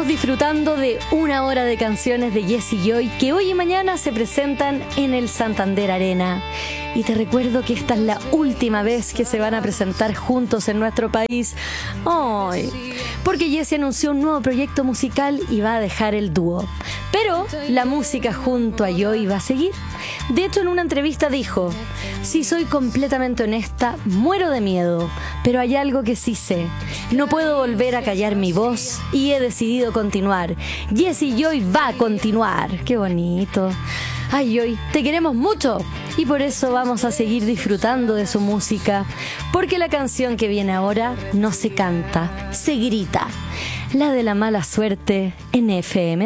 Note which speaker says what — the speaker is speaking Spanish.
Speaker 1: Estamos disfrutando de una hora de canciones de Jessie Joy que hoy y mañana se presentan en el Santander Arena. Y te recuerdo que esta es la última vez que se van a presentar juntos en nuestro país. ¡Ay! Porque Jessie anunció un nuevo proyecto musical y va a dejar el dúo. Pero la música junto a Joy va a seguir. De hecho, en una entrevista dijo: si soy completamente honesta, muero de miedo, pero hay algo que sí sé. No puedo volver a callar mi voz y he decidido continuar. Jessie Joy va a continuar. ¡Qué bonito! Ay, Joy, te queremos mucho y por eso vamos a seguir disfrutando de su música, porque la canción que viene ahora no se canta, se grita. La de la mala suerte en FM.